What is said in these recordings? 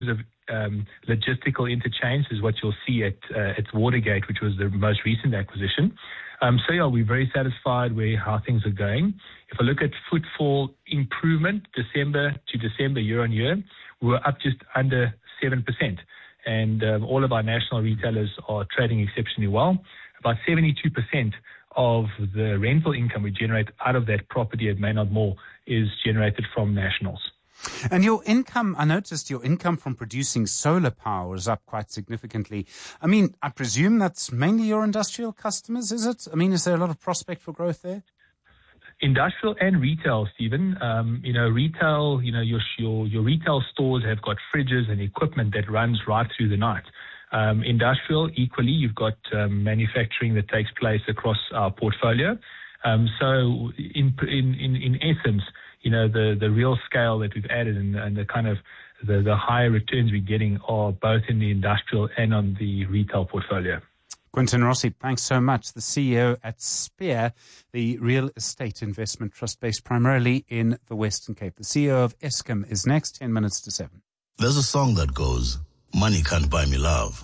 of logistical interchange is what you'll see at Watergate, which was the most recent acquisition. We're very satisfied with how things are going. If I look at footfall improvement, December to December, year on year, we're up just under 7%. And all of our national retailers are trading exceptionally well. About 72% of the rental income we generate out of that property at Maynard Mall is generated from nationals. And your income, I noticed your income from producing solar power is up quite significantly. I mean, I presume that's mainly your industrial customers, is it? I mean, is there a lot of prospect for growth there? Industrial and retail, Stephen. Retail, your retail stores have got fridges and equipment that runs right through the night. Industrial, equally, you've got manufacturing that takes place across our portfolio. So in essence, the real scale that we've added and the kind of the higher returns we're getting are both in the industrial and on the retail portfolio. Quinton Rossi, thanks so much. The CEO at Spear, the real estate investment trust based primarily in the Western Cape. The CEO of Eskom is next, 10 minutes to 7. There's a song that goes, "Money can't buy me love."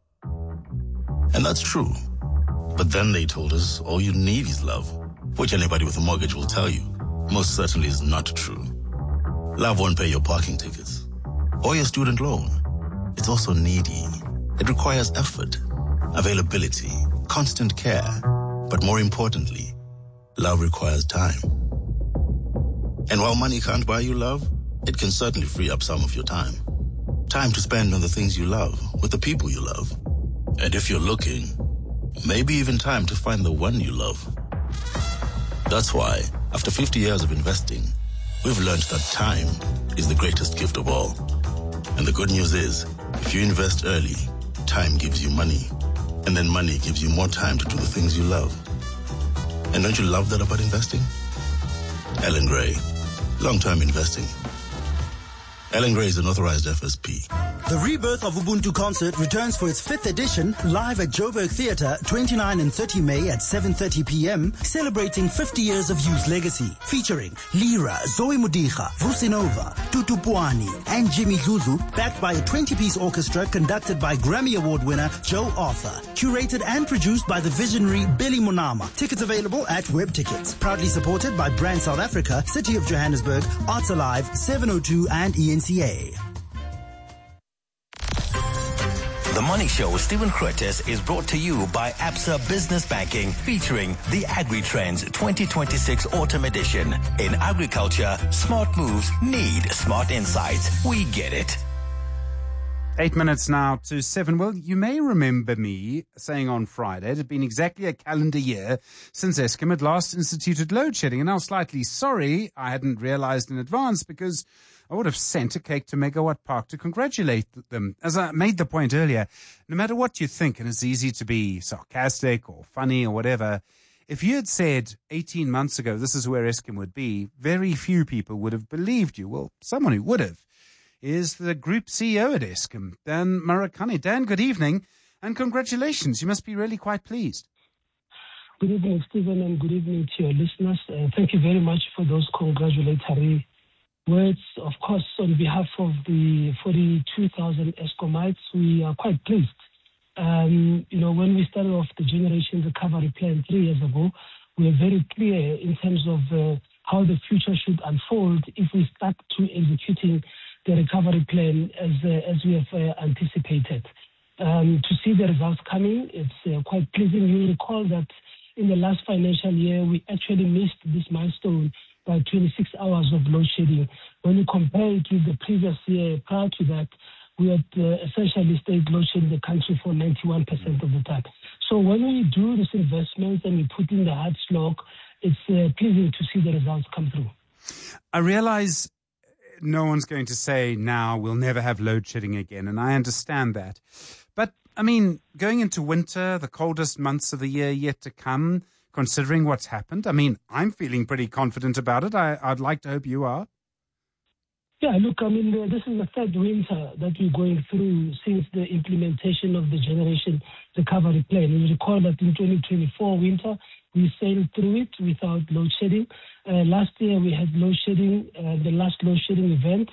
And that's true. But then they told us all you need is love, which anybody with a mortgage will tell you most certainly is not true. Love won't pay your parking tickets or your student loan. It's also needy. It requires effort, availability, constant care. But more importantly, love requires time. And while money can't buy you love, it can certainly free up some of your time. Time to spend on the things you love, with the people you love. And if you're looking, maybe even time to find the one you love. That's why, after 50 years of investing, we've learned that time is the greatest gift of all. And the good news is, if you invest early, time gives you money. And then money gives you more time to do the things you love. And don't you love that about investing? Ellen Gray, long-term investing. Ellen Gray is an authorized FSP. The Rebirth of Ubuntu concert returns for its 5th edition live at Joburg Theatre, 29 and 30 May at 7:30 p.m., celebrating 50 years of youth legacy, featuring Lira, Zoe Mudiga, Vusinova, Tutu Puani, and Jimmy Zuzu, backed by a 20-piece orchestra conducted by Grammy Award winner Joe Arthur, curated and produced by the visionary Billy Monama. Tickets available at Web Tickets, proudly supported by Brand South Africa, City of Johannesburg, Arts Alive, 702 and ENCA. The Money Show with Stephen Curtis is brought to you by Absa Business Banking, featuring the Agri-Trends 2026 Autumn Edition. In agriculture, smart moves need smart insights. We get it. 8 minutes now to 7. Well, you may remember me saying on Friday it had been exactly a calendar year since Eskom had last instituted load shedding. And I was slightly sorry I hadn't realized in advance, because I would have sent a cake to Megawatt Park to congratulate them. As I made the point earlier, no matter what you think, and it's easy to be sarcastic or funny or whatever, if you had said 18 months ago this is where Eskom would be, very few people would have believed you. Well, someone who would have is the Group CEO at Eskom, Dan Marakane. Dan, good evening and congratulations. You must be really quite pleased. Good evening, Stephen, and good evening to your listeners. Thank you very much for those congratulatory words. Of course, on behalf of the 42,000 Escomites, we are quite pleased. When we started off the Generation Recovery Plan 3 years ago, we were very clear in terms of how the future should unfold if we start to executing the recovery plan as we have anticipated. To see the results coming, it's quite pleasing. You recall that in the last financial year, we actually missed this milestone by 26 hours of load shedding. When you compare it with the previous year prior to that, we had essentially stayed load shedding the country for 91% of the time. So when we do this investment and we put in the hard slog, it's pleasing to see the results come through. I realize no one's going to say now we'll never have load shedding again, and I understand that. But, I mean, going into winter, the coldest months of the year yet to come, considering what's happened, I mean, I'm feeling pretty confident about it. I'd like to hope you are. Yeah, look, I mean, this is the third winter that we're going through since the implementation of the Generation Recovery Plan. You recall that in 2024 winter, we sailed through it without load shedding. Last year, we had load shedding, the last load shedding event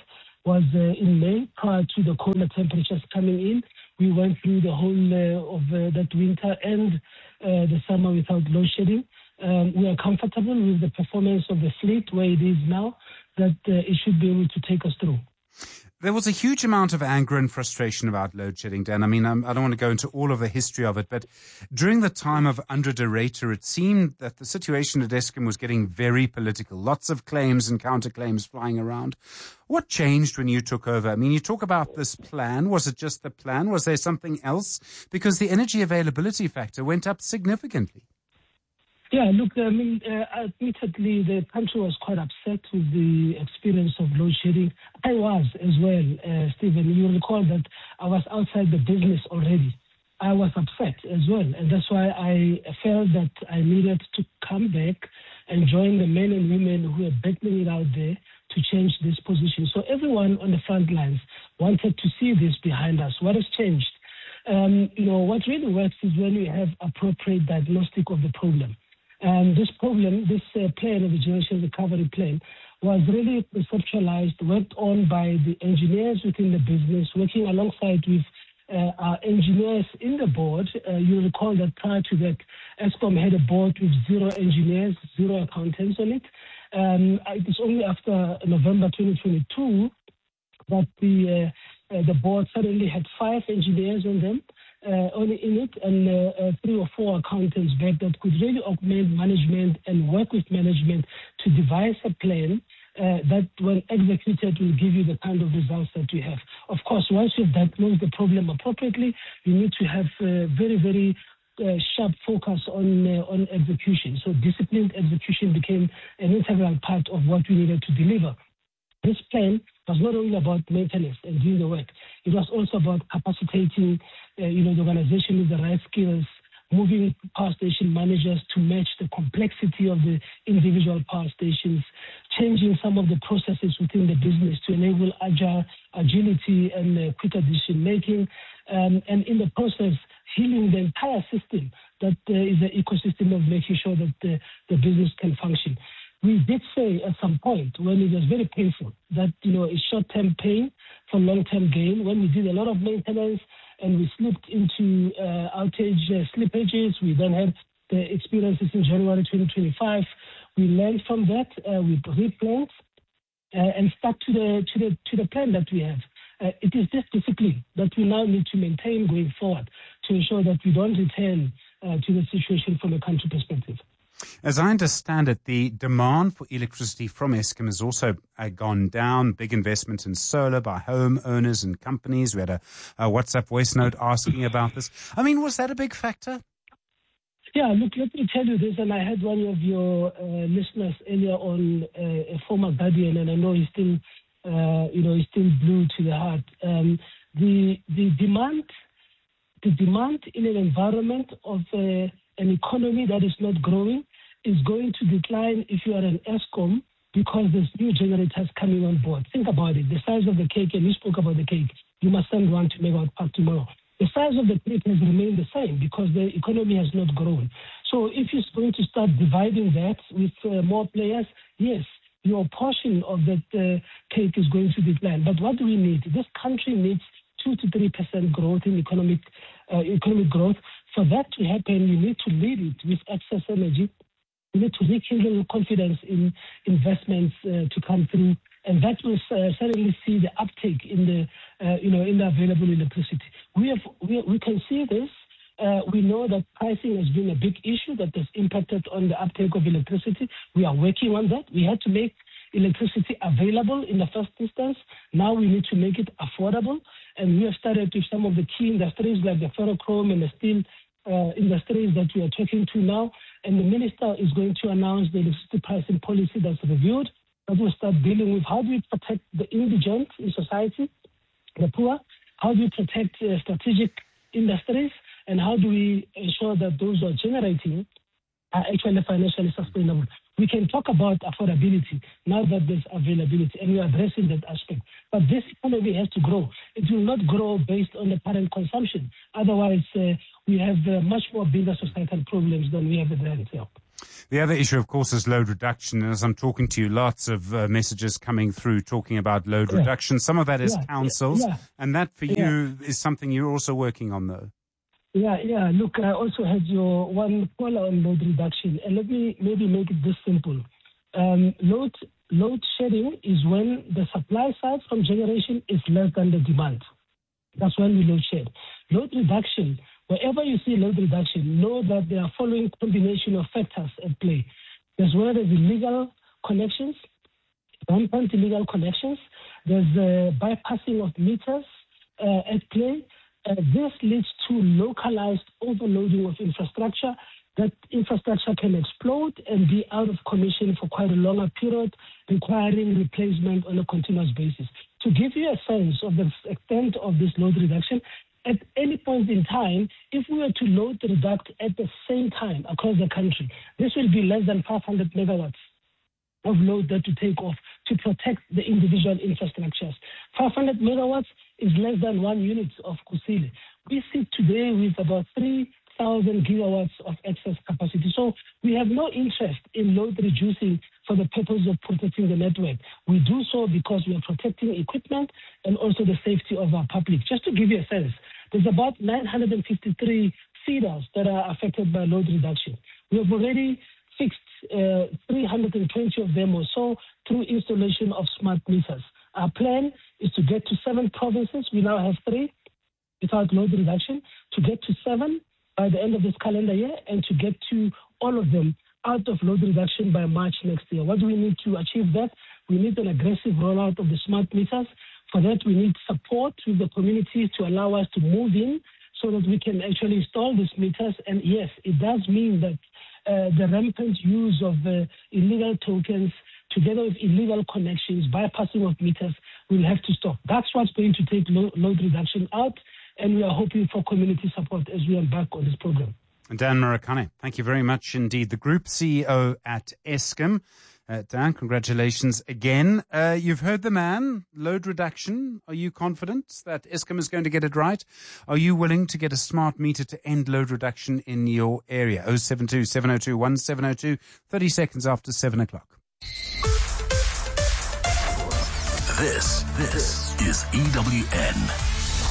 was in May, prior to the colder temperatures coming in. We went through the whole of that winter and the summer without load shedding. We are comfortable with the performance of the fleet where it is now, that it should be able to take us through. There was a huge amount of anger and frustration about load shedding, Dan. I mean, I don't want to go into all of the history of it, but during the time of Andre de Ruyter, it seemed that the situation at Eskom was getting very political. Lots of claims and counterclaims flying around. What changed when you took over? I mean, you talk about this plan. Was it just the plan? Was there something else? Because the energy availability factor went up significantly. Yeah, look, I mean, admittedly, the country was quite upset with the experience of load shedding. I was as well, Stephen. You recall that I was outside the business already. I was upset as well, and that's why I felt that I needed to come back and join the men and women who are battling it out there to change this position. So everyone on the front lines wanted to see this behind us. What has changed? What really works is when we have appropriate diagnostic of the problem. And this problem, this plan of the Generation Recovery Plan, was really conceptualized, worked on by the engineers within the business, working alongside with our engineers in the board. You recall that prior to that, Eskom had a board with 0 engineers, 0 accountants on it. It was only after November 2022 that the board suddenly had 5 engineers on them. Only in it, and 3 or 4 accountants back that could really augment management and work with management to devise a plan that, when executed, will give you the kind of results that you have. Of course, once you've diagnosed the problem appropriately, you need to have very, very sharp focus on execution. So disciplined execution became an integral part of what we needed to deliver. This plan was not only about maintenance and doing the work. It was also about capacitating, the organization with the right skills, moving power station managers to match the complexity of the individual power stations, changing some of the processes within the business to enable agility and quicker decision making, and in the process, healing the entire system that is the ecosystem of making sure that the business can function. We did say at some point, when it was very painful, that it's short-term pain for long-term gain. When we did a lot of maintenance and we slipped into outage slippages, we then had the experiences in January 2025. We learned from that. We replanned and stuck to the plan that we have. It is this discipline that we now need to maintain going forward to ensure that we don't return to the situation from a country perspective. As I understand it, the demand for electricity from Eskom has also gone down. Big investment in solar by homeowners and companies. We had a WhatsApp voice note asking about this. I mean, was that a big factor? Yeah, look, let me tell you this, and I had one of your listeners earlier on, a former Guardian, and I know he's still, he's still blue to the heart. The demand in an environment of an economy that is not growing is going to decline if you are an Eskom, because there's new generators coming on board. Think about it. The size of the cake, and you spoke about the cake, you must send one to Megawatt Park tomorrow. The size of the cake has remained the same because the economy has not grown. So if you're going to start dividing that with more players, yes, your portion of that cake is going to decline. But what do we need? This country needs 2 to 3% growth in economic growth. For that to happen, you need to lead it with excess energy. You need to rekindle confidence in investments to come through, and that will certainly see the uptake in the available electricity. We can see this. We know that pricing has been a big issue that has impacted on the uptake of electricity. We are working on that. We had to make electricity available in the first instance. Now we need to make it affordable, and we have started with some of the key industries like the ferrochrome and the steel industries that we are talking to now, and the minister is going to announce the electricity pricing policy that's reviewed, that will start dealing with how do we protect the indigent in society, the poor, how do we protect strategic industries, and how do we ensure that those who are generating are actually financially sustainable. We can talk about affordability now that there's availability, and we are addressing that aspect. But this economy has to grow. It will not grow based on the current consumption. Otherwise, we have much more bigger societal problems than we have at the end. The other issue, of course, is load reduction. And as I'm talking to you, lots of messages coming through talking about load reduction. Some of that is councils, and that for you is something you're also working on, though. Yeah. Look, I also had your one caller on load reduction, and let me maybe make it this simple. Load shedding is when the supply side from generation is less than the demand. That's when we load shed. Load reduction, wherever you see load reduction, know that there are following combination of factors at play. There's where there's illegal connections, rampant illegal connections. There's bypassing of meters at play. This leads to localized overloading of infrastructure. That infrastructure can explode and be out of commission for quite a longer period, requiring replacement on a continuous basis. To give you a sense of the extent of this load reduction, at any point in time, if we were to load reduct at the same time across the country, this will be less than 500 megawatts of load that to take off to protect the individual infrastructures. 500 megawatts is less than 1 unit of Kusile. We sit today with about 3,000 gigawatts of excess capacity. So we have no interest in load reducing for the purpose of protecting the network. We do so because we are protecting equipment and also the safety of our public. Just to give you a sense, there's about 953 feeders that are affected by load reduction. We have already fixed 320 of them or so through installation of smart meters. Our plan is to get to 7 provinces. We now have 3 without load reduction, to get to 7 by the end of this calendar year, and to get to all of them out of load reduction by March next year. What do we need to achieve that? We need an aggressive rollout of the smart meters. For that, we need support with the communities to allow us to move in so that we can actually install these meters. And yes, it does mean that the rampant use of illegal tokens together with illegal connections, bypassing of meters, will have to stop. That's what's going to take load reduction out, and we are hoping for community support as we embark on this program. Dan Marikane, thank you very much indeed. The Group CEO at Eskom. Dan, congratulations again. You've heard the man, load reduction. Are you confident that Eskom is going to get it right? Are you willing to get a smart meter to end load reduction in your area? 072 702 1702, 30 seconds after 7 o'clock. This is EWN.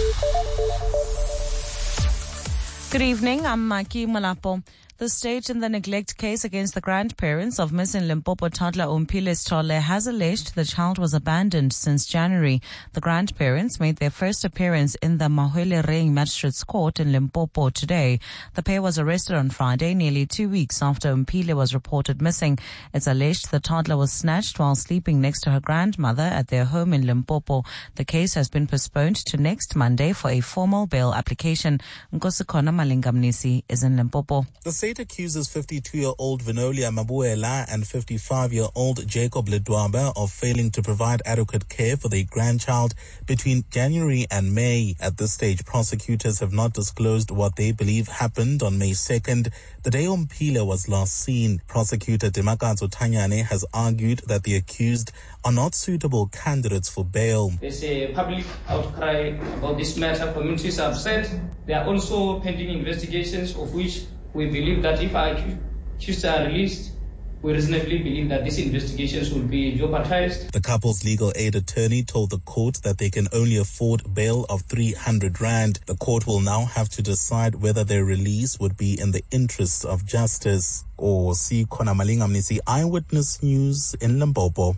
Good evening, I'm Maki Malapo. The state in the neglect case against the grandparents of missing Limpopo toddler Umphile Sithole has alleged the child was abandoned since January. The grandparents made their first appearance in the Mahwelereng Magistrates Court in Limpopo today. The pair was arrested on Friday, nearly 2 weeks after Umphile was reported missing. It's alleged the toddler was snatched while sleeping next to her grandmother at their home in Limpopo. The case has been postponed to next Monday for a formal bail application. Nkosikona Malingamnisi is in Limpopo. The state accuses 52-year-old Venolia Mabuela and 55-year-old Jacob Ledwaba of failing to provide adequate care for their grandchild between January and May. At this stage, prosecutors have not disclosed what they believe happened on May 2nd, the day Umphile was last seen. Prosecutor Demakatso Tanyane has argued that the accused are not suitable candidates for bail. There's a public outcry about this matter. Communities are upset. There are also pending investigations of which we believe that if our accused are released, we reasonably believe that these investigations will be jeopardized. The couple's legal aid attorney told the court that they can only afford bail of 300 rand. The court will now have to decide whether their release would be in the interests of justice. Nkosikona Malingamnisi, Eyewitness News in Limpopo.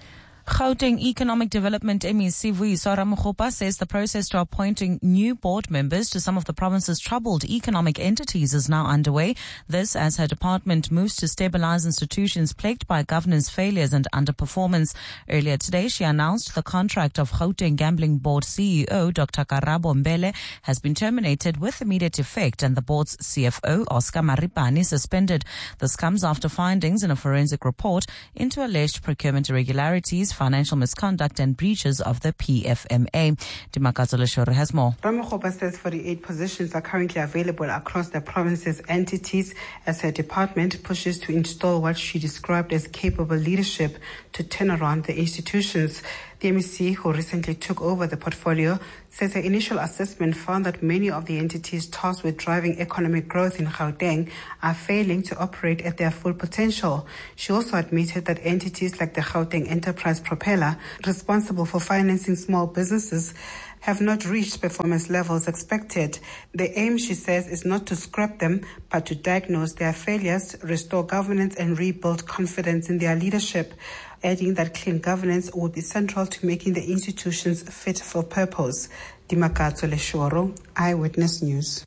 Gauteng Economic Development MEC Vuyiswa Ramokgopa says the process to appointing new board members to some of the province's troubled economic entities is now underway. This as her department moves to stabilize institutions plagued by governance failures and underperformance. Earlier today, she announced the contract of Gauteng Gambling Board CEO Dr. Karabo Mbele has been terminated with immediate effect and the board's CFO Oscar Maripani suspended. This comes after findings in a forensic report into alleged procurement irregularities, financial misconduct and breaches of the PFMA. Demakatso Leshore has more. Ramokgopa says 48 positions are currently available across the province's entities as her department pushes to install what she described as capable leadership to turn around the institutions. The MEC, who recently took over the portfolio, says her initial assessment found that many of the entities tasked with driving economic growth in Gauteng are failing to operate at their full potential. She also admitted that entities like the Gauteng Enterprise Propeller, responsible for financing small businesses, have not reached performance levels expected. The aim, she says, is not to scrap them, but to diagnose their failures, restore governance and rebuild confidence in their leadership, adding that clean governance would be central to making the institutions fit for purpose. Dimakatso Leshoro, Eyewitness News.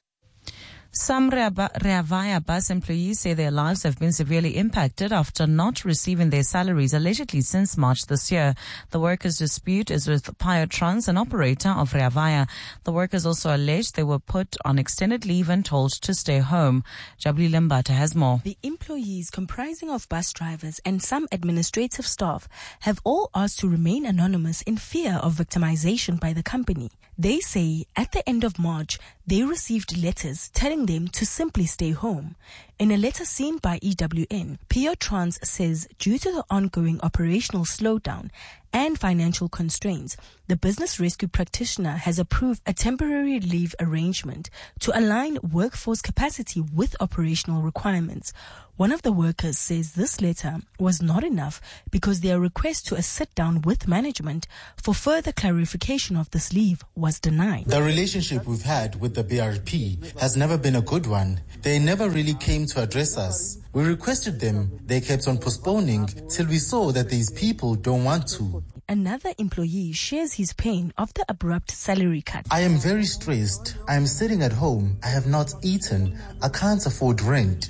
Some Rea Vaya bus employees say their lives have been severely impacted after not receiving their salaries allegedly since March this year. The workers' dispute is with Piotrans, an operator of Rea Vaya. The workers also alleged they were put on extended leave and told to stay home. Jabuli Limbata has more. The employees, comprising of bus drivers and some administrative staff, have all asked to remain anonymous in fear of victimization by the company. They say at the end of March, they received letters telling them to simply stay home. In a letter seen by EWN, Piotrans says due to the ongoing operational slowdown and financial constraints, the business rescue practitioner has approved a temporary leave arrangement to align workforce capacity with operational requirements. One of the workers says this letter was not enough because their request to a sit-down with management for further clarification of this leave was denied. The relationship we've had with the BRP has never been a good one. They never really came to address us. We requested them. They kept on postponing till we saw that these people don't want to. Another employee shares his pain of the abrupt salary cut. I am very stressed. I am sitting at home. I have not eaten. I can't afford rent.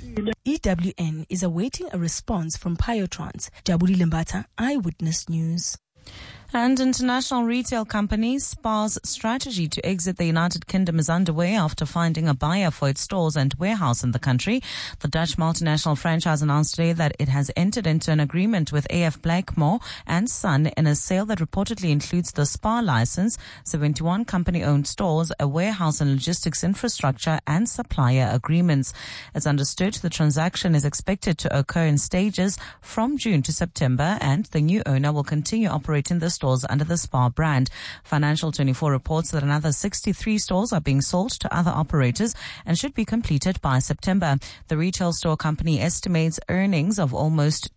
EWN is awaiting a response from Piotrans. Jabuli Limbata, Eyewitness News. And international retail company SPAR's strategy to exit the United Kingdom is underway after finding a buyer for its stores and warehouse in the country. The Dutch multinational franchise announced today that it has entered into an agreement with AF Blackmore and Son in a sale that reportedly includes the SPAR license, 71 company-owned stores, a warehouse and logistics infrastructure, and supplier agreements. It's understood the transaction is expected to occur in stages from June to September, and the new owner will continue operating the stores under the SPAR brand. Financial 24 reports that another 63 stores are being sold to other operators and should be completed by September. The retail store company estimates earnings of almost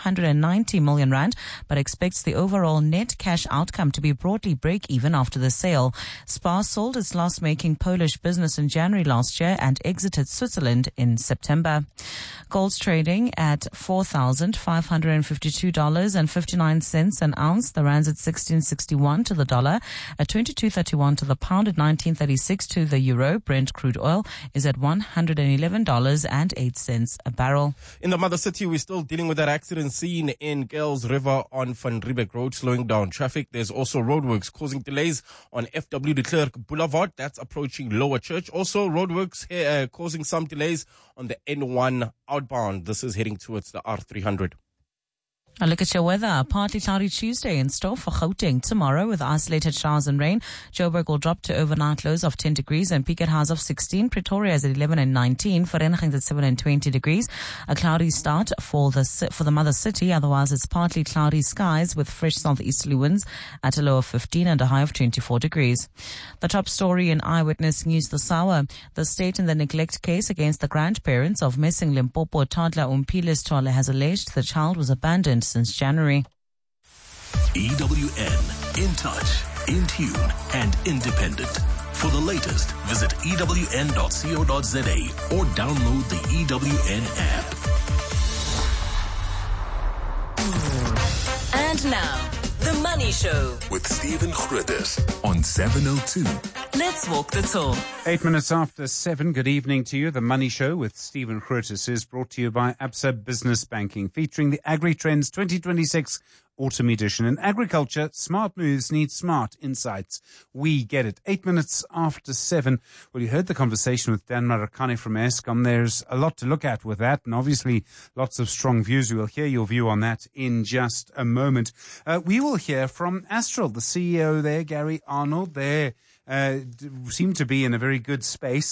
290 million rand, but expects the overall net cash outcome to be broadly break-even after the sale. SPAR sold its loss-making Polish business in January last year and exited Switzerland in September. Gold's trading at $4,552.59 an ounce. The rand's at 16.61 to the dollar, at 22.31 to the pound, at 19.36 to the euro. Brent crude oil is at $111.08 a barrel. In the mother city, we're still dealing with that accident scene in Girls River on Van Riebeeck Road, slowing down traffic. There's also roadworks causing delays on FW de Klerk Boulevard. That's approaching Lower Church. Also, roadworks here, causing some delays on the N1 outbound. This is heading towards the R300. A look at your weather. A partly cloudy Tuesday in store for Gauteng tomorrow with isolated showers and rain. Joburg will drop to overnight lows of 10 degrees and peak at highs of 16. Pretoria is at 11 and 19. Vereeniging at 7 and 20 degrees. A cloudy start for the mother city. Otherwise, it's partly cloudy skies with fresh southeasterly winds at a low of 15 and a high of 24 degrees. The top story in Eyewitness News this hour. The state in the neglect case against the grandparents of missing Limpopo toddler Umpilis Tole has alleged the child was abandoned since January. EWN, in touch, in tune, and independent. For the latest, visit ewn.co.za or download the EWN app. And now, The Money Show with Stephen Grootes on 702. Let's walk the talk. 8 minutes after 7, good evening to you. The Money Show with Stephen Grootes is brought to you by Absa Business Banking, featuring the AgriTrends 2026 Autumn Edition. In agriculture, smart moves need smart insights. We get it. 8 minutes after 7. Well, you heard the conversation with Dan Marakane from Eskom. There's a lot to look at with that, and obviously lots of strong views. We'll hear your view on that in just a moment. We will hear from Astral, the CEO there, Gary Arnold. They seem to be in a very good space.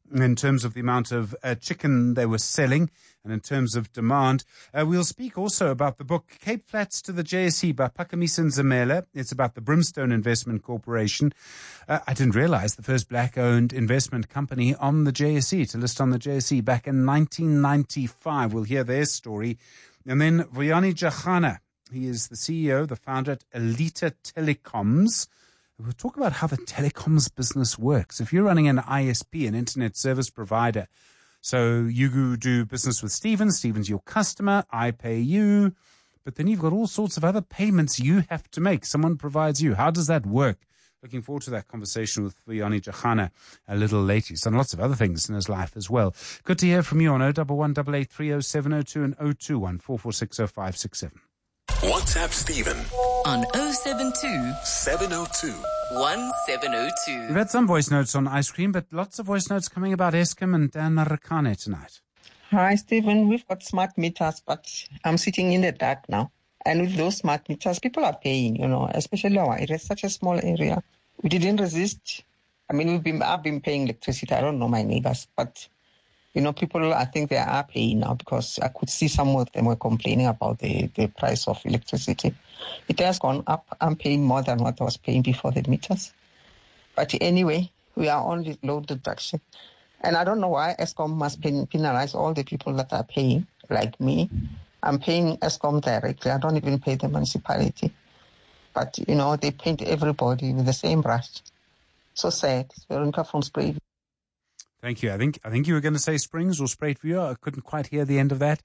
in terms of the amount of chicken they were selling and in terms of demand. We'll speak also about the book Cape Flats to the JSE by Pakamisa Nzimela. It's about the Brimstone Investment Corporation. I didn't realize the first black-owned investment company on the JSE, to list on the JSE back in 1995. We'll hear their story. And then Vuyani Jachana, he is the CEO, the founder at Elita Telecoms. We'll talk about how the telecoms business works. If you're running an ISP, an internet service provider, so you do business with Stevens your customer, I pay you, but then you've got all sorts of other payments you have to make. Someone provides you. How does that work? Looking forward to that conversation with Vuyani Jachana a little later. He's done lots of other things in his life as well. Good to hear from you on 011 8830702 and 021 4460567. WhatsApp Stephen on 072 702 1702. We've had some voice notes on ice cream, but lots of voice notes coming about Eskom and Dan Marakane tonight. Hi, Stephen. We've got smart meters, but I'm sitting in the dark now. And with those smart meters, people are paying, especially our area. It's such a small area. We didn't resist. I mean, I've been paying electricity. I don't know my neighbors, but, people, I think they are paying now because I could see some of them were complaining about the price of electricity. It has gone up. I'm paying more than what I was paying before the meters. But anyway, we are on load deduction. And I don't know why Eskom must penalize all the people that are paying, like me. I'm paying Eskom directly. I don't even pay the municipality. But, they paint everybody with the same brush. So sad. Veronica from Spray. Thank you. I think you were going to say Springs or Spruitview. I couldn't quite hear the end of that.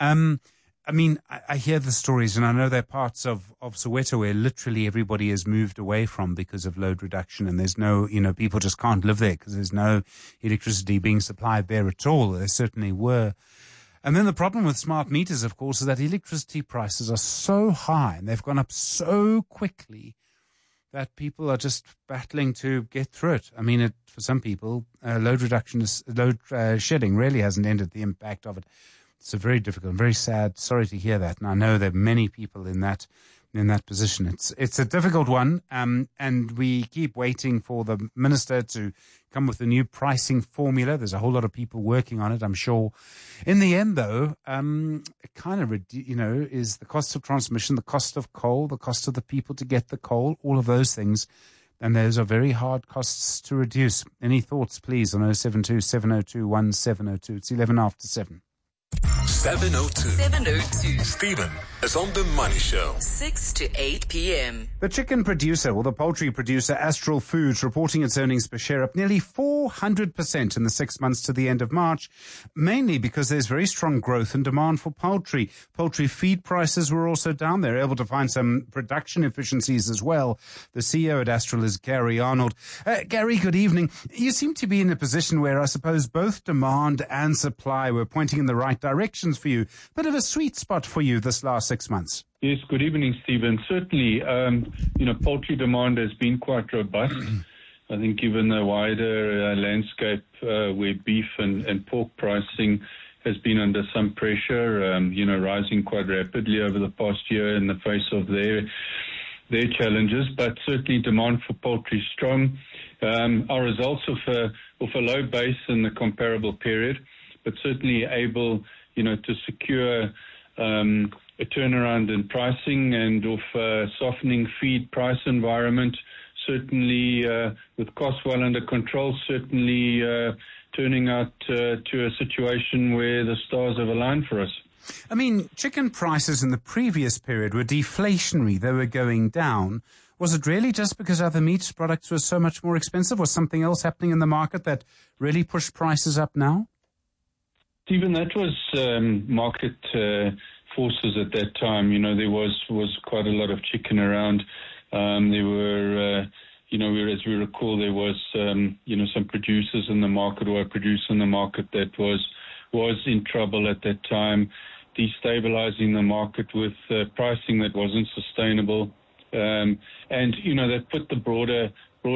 I hear the stories, and I know there are parts of Soweto where literally everybody has moved away from because of load reduction, and there's no, people just can't live there because there's no electricity being supplied there at all. There certainly were. And then the problem with smart meters, of course, is that electricity prices are so high and they've gone up so quickly that people are just battling to get through it. I mean, for some people, load shedding really hasn't ended the impact of it. It's a very difficult, very sad. Sorry to hear that. And I know there are many people in that position. It's a difficult one. And we keep waiting for the minister to come with a new pricing formula. There's a whole lot of people working on it, I'm sure. In the end, though, it kind of, is the cost of transmission, the cost of coal, the cost of the people to get the coal, all of those things. And those are very hard costs to reduce. Any thoughts, please, on 072 702 1702. It's 11 after 7. 702. Stephen is on The Money Show. 6 to 8 p.m. The chicken producer, or the poultry producer, Astral Foods, reporting its earnings per share up nearly 400% in the 6 months to the end of March, mainly because there's very strong growth and demand for poultry. Poultry feed prices were also down. They're able to find some production efficiencies as well. The CEO at Astral is Gary Arnold. Gary, good evening. You seem to be in a position where I suppose both demand and supply were pointing in the right directions for you. Bit of a sweet spot for you this last 6 months. Yes, good evening, Stephen. Certainly, poultry demand has been quite robust. I think given the wider landscape where beef and pork pricing has been under some pressure, rising quite rapidly over the past year in the face of their challenges, but certainly demand for poultry is strong. Our results of a low base in the comparable period, but certainly able, to secure a turnaround in pricing and of a softening feed price environment, certainly with costs well under control, certainly turning out to a situation where the stars have aligned for us. I mean, chicken prices in the previous period were deflationary. They were going down. Was it really just because other meat products were so much more expensive, or something else happening in the market that really pushed prices up now? Stephen, that was market forces at that time. There was quite a lot of chicken around. There were, as we recall, there was, some producers in the market, or a producer in the market that was in trouble at that time, destabilizing the market with pricing that wasn't sustainable. And that put the broader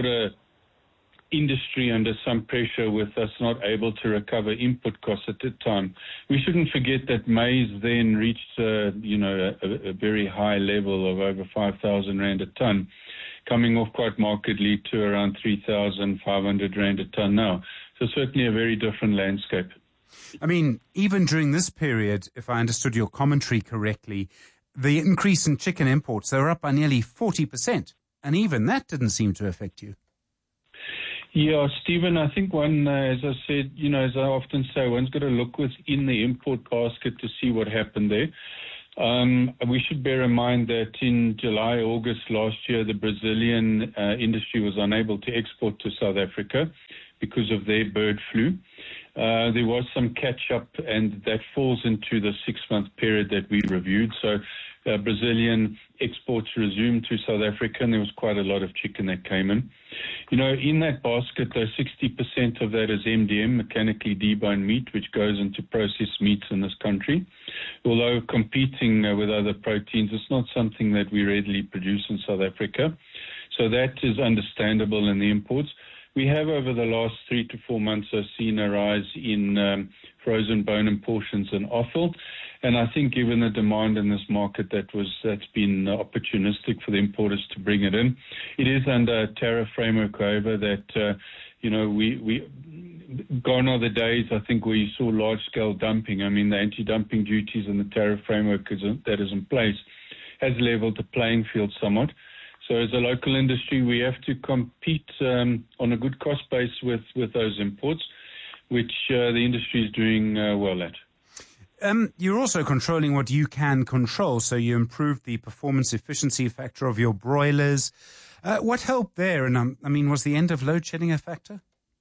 industry under some pressure, with us not able to recover input costs at that time. We shouldn't forget that maize then reached, a very high level of over 5,000 Rand a ton, coming off quite markedly to around 3,500 Rand a ton now. So certainly a very different landscape. I mean, even during this period, if I understood your commentary correctly, the increase in chicken imports, they were up by nearly 40%. And even that didn't seem to affect you. Yeah, Stephen, I think one, as I said, as I often say, one's got to look within the import basket to see what happened there. We should bear in mind that in July, August last year, the Brazilian industry was unable to export to South Africa because of their bird flu. There was some catch-up, and that falls into the 6-month period that we reviewed. So Brazilian exports resumed to South Africa, and there was quite a lot of chicken that came in. In that basket, though, 60% of that is MDM, mechanically deboned meat, which goes into processed meats in this country. Although competing with other proteins, it's not something that we readily produce in South Africa. So that is understandable in the imports. We have, over the last 3 to 4 months, seen a rise in frozen bone and portions and offal. And I think given the demand in this market, that's been opportunistic for the importers to bring it in. It is under a tariff framework, however, that, we gone are the days, I think, where you saw large-scale dumping. I mean, the anti-dumping duties and the tariff framework that is in place has leveled the playing field somewhat. So as a local industry, we have to compete on a good cost base with those imports, which the industry is doing well at. You're also controlling what you can control, so you improved the performance efficiency factor of your broilers. What helped there? And was the end of load shedding a factor?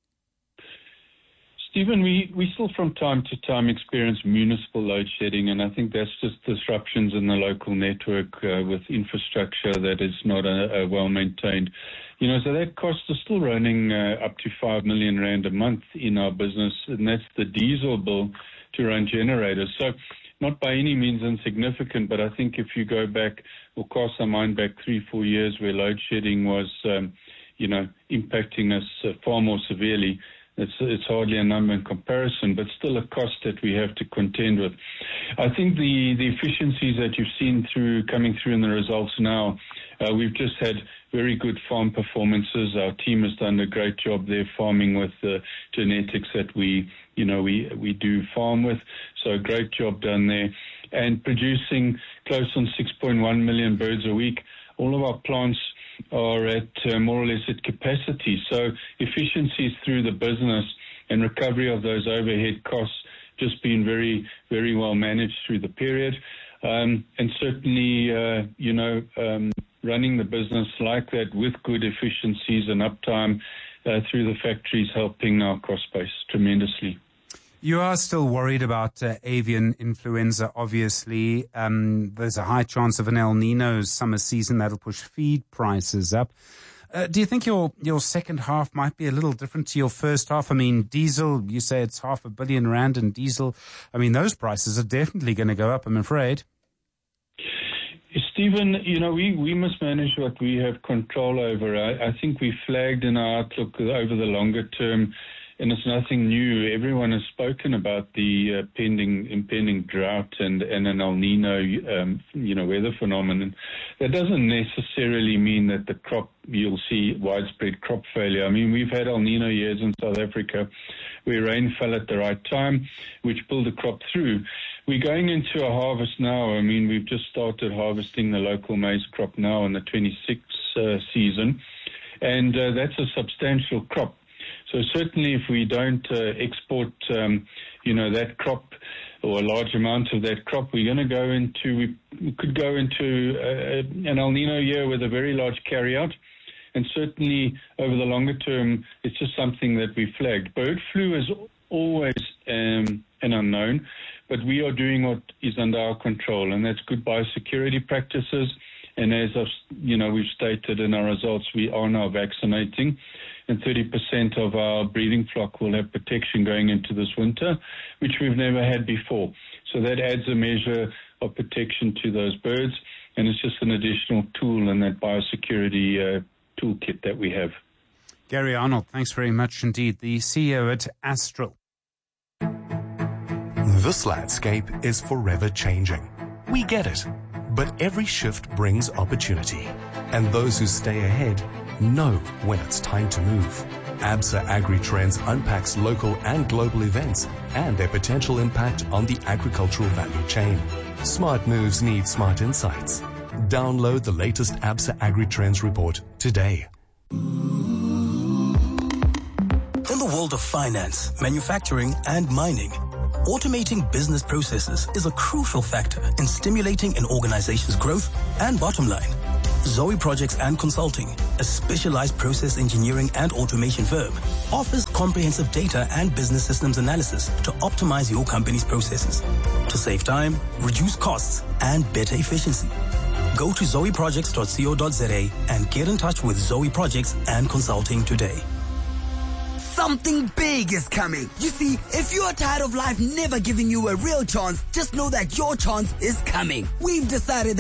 Stephen, we still from time to time experience municipal load shedding, and I think that's just disruptions in the local network with infrastructure that is not well maintained. So that cost is still running up to 5 million rand a month in our business, and that's the diesel bill to run generators. So not by any means insignificant, but I think if you go back, or cast our mind back 3-4 years where load shedding was, impacting us far more severely, it's hardly a number in comparison, but still a cost that we have to contend with. I think the efficiencies that you've seen coming through in the results now, we've just had very good farm performances. Our team has done a great job there farming with the genetics that we do farm with. So a great job done there. And producing close on 6.1 million birds a week. All of our plants are at more or less at capacity. So efficiencies through the business and recovery of those overhead costs just been very, very well managed through the period. And certainly, running the business like that with good efficiencies and uptime through the factories helping our cost base tremendously. You are still worried about avian influenza, obviously. There's a high chance of an El Nino summer season that'll push feed prices up. Do you think your second half might be a little different to your first half? I mean, diesel, you say it's 500 million rand in diesel. I mean, those prices are definitely going to go up, I'm afraid. Stephen, we must manage what we have control over. I think we flagged in our outlook over the longer term, and it's nothing new. Everyone has spoken about the impending drought and an El Nino, weather phenomenon. That doesn't necessarily mean that the crop, you'll see widespread crop failure. I mean, we've had El Nino years in South Africa where rain fell at the right time, which pulled the crop through. We're going into a harvest now. I mean, we've just started harvesting the local maize crop now in the 26 season, and that's a substantial crop. So certainly if we don't export, that crop or a large amount of that crop, we could go into an El Nino year with a very large carryout. And certainly over the longer term, it's just something that we flagged. Bird flu is always an unknown, but we are doing what is under our control, and that's good biosecurity practices. And as we've stated in our results, we are now vaccinating, and 30% of our breeding flock will have protection going into this winter, which we've never had before. So that adds a measure of protection to those birds, and it's just an additional tool in that biosecurity toolkit that we have. Gary Arnold, thanks very much indeed, the CEO at Astral. This landscape is forever changing. We get it. But every shift brings opportunity, and those who stay ahead know when it's time to move. ABSA AgriTrends unpacks local and global events and their potential impact on the agricultural value chain. Smart moves need smart insights. Download the latest ABSA AgriTrends report today. In the world of finance, manufacturing, and mining, automating business processes is a crucial factor in stimulating an organization's growth and bottom line. Zoe Projects and Consulting, a specialized process engineering and automation firm, offers comprehensive data and business systems analysis to optimize your company's processes, to save time, reduce costs, and better efficiency. Go to zoeprojects.co.za and get in touch with Zoe Projects and Consulting today. Something big is coming. You see, if you are tired of life never giving you a real chance, just know that your chance is coming. We've decided